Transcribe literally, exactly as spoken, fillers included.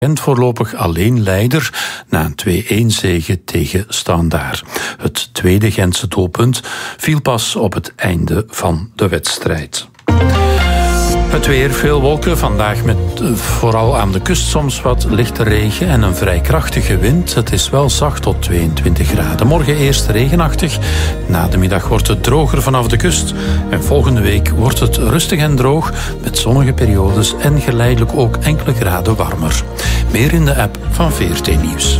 Gent voorlopig alleen leider na een twee-een zege tegen Standaard. Het tweede Gentse doelpunt viel pas op het einde van de wedstrijd. Het weer, veel wolken. Vandaag met vooral aan de kust soms wat lichte regen en een vrij krachtige wind. Het is wel zacht tot tweeëntwintig graden. Morgen eerst regenachtig. Na de middag wordt het droger vanaf de kust. En volgende week wordt het rustig en droog met zonnige periodes en geleidelijk ook enkele graden warmer. Meer in de app van V R T Nieuws.